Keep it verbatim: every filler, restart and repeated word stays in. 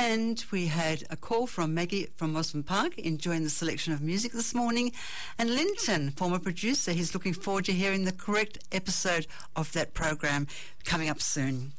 And we had a call from Maggie from Mosman Park, enjoying the selection of music this morning. And Linton, former producer, he's looking forward to hearing the correct episode of that program coming up soon.